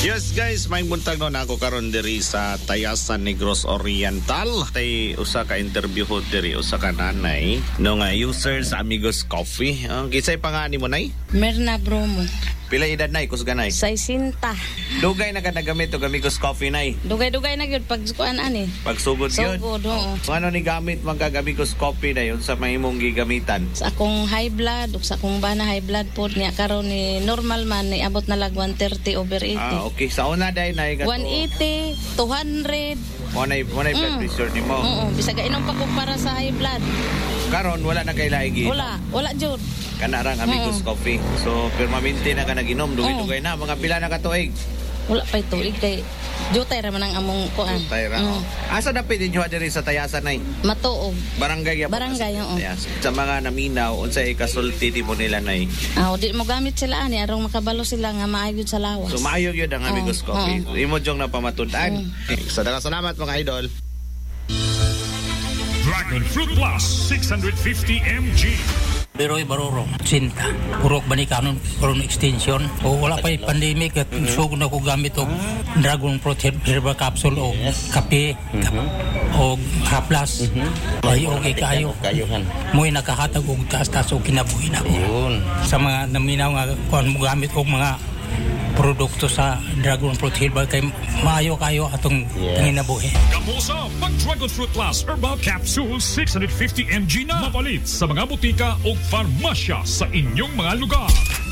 Yes guys, may buntag no na ako karon diri sa Tayasan Negros Oriental. Tay usa ka interview ho diri usa ka nanay no nga user sa Amigos Coffee. Kisay pangani mo nay? Merna Bromo. Pila edad nay kusganay? 60. Dugay na ka nagamit og Amigos Coffee nay. Dugay na gyud pag kuan ani. Pagsugod gyud. Sugod oo. Ano ni gamit man kag Amigos Coffee nay unsa mahimong gigamitan? Sa akong high blood ug sa akong bana high blood pod niya karon ni normal man ni abot na lag 130/80. Okay, sa una day nay 180, 200. Mo nay blood pressure nimo. Oo, bisag inom pa ko para sa high blood. Karon wala na kay laigi. Wala jud. Kana rang Amigos Coffee. So permanente na ka naginom, dugay na mga pila na ka tuig. Wala pa tuig kay jutay ra man ang among kuan. Jutay ra. Asa dapit inyo diri sa Tayasan nay? Matuog. Barangay ya. Barangay oo. Sa mga naminaw unsay kasulti di mo nila nay? Di mo gamit sila ani arong makabalo sila nga maayo sa lawas. So maayo gyud ang Amigos Coffee. Imo jong napamatud-an. Sa daghang salamat mga idol. Dragon Fruit Plus 650 mg. Beroy Baroro, Sinta. Purok Banikanon, Purok Extension. O wala pa yung pandemic at sugod na ko gamit o Dragon Fruit Herbal Capsule o kape o haplas. Ay okay kayo. Mo'y nakahatag o taas-taas o kinabuhi na ko. Sa mga naminaw nga kung mo gamit o mga produkto sa Dragon Fruit Herbal kay maayo kayo atong panginabuhi. Kamusa pag Dragon Fruit Plus Herbal Capsule 650 mg na mapalit sa mga butika o farmasya sa inyong mga lugar.